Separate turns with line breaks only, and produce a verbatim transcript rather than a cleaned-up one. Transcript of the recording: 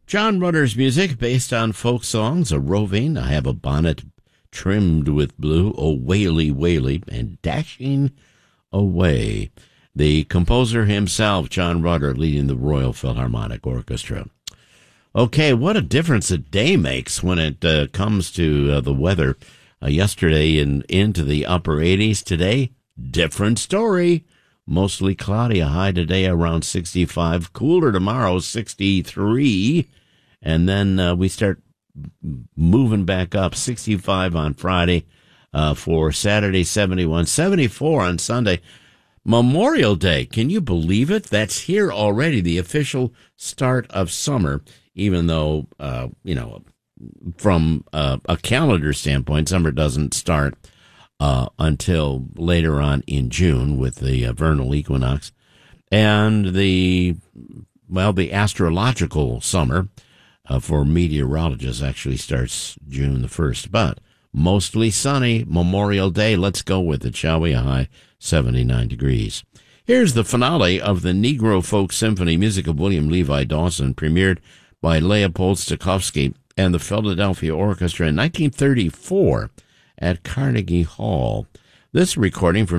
John Rutter's music based on folk songs, a roving, I have a bonnet trimmed with blue, oh waily waily, and dashing away. The composer himself, John Rutter, leading the Royal Philharmonic Orchestra. Okay, what a difference a day makes when it uh, comes to uh, the weather. Uh, yesterday in into the upper eighties. Today, different story. Mostly cloudy, a high today around sixty-five. Cooler tomorrow, sixty-three. And then uh, we start moving back up, sixty-five on Friday. Uh, for Saturday, seventy-one. seventy-four on Sunday. Memorial Day, can you believe it? That's here already, the official start of summer, even though, uh, you know, from uh, a calendar standpoint, summer doesn't start Uh, until later on in June with the uh, vernal equinox. And the, well, the astrological summer uh, for meteorologists actually starts June the first. But mostly sunny, Memorial Day. Let's go with it, shall we? A high seventy-nine degrees. Here's the finale of the Negro Folk Symphony, music of William Levi Dawson, premiered by Leopold Stokowski and the Philadelphia Orchestra in nineteen thirty-four. At Carnegie Hall. This recording from